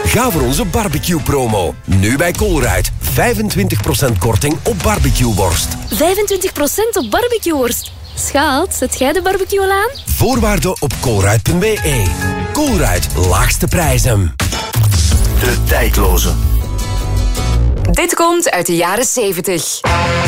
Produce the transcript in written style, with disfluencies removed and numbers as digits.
Ga voor onze barbecue-promo. Nu bij Colruyt. 25% korting op barbecueworst. 25% op barbecueworst. Schaat, zet jij de barbecue al aan? Voorwaarden op colruyt.be. Colruyt, laagste prijzen. De tijdloze. Dit komt uit de jaren 70.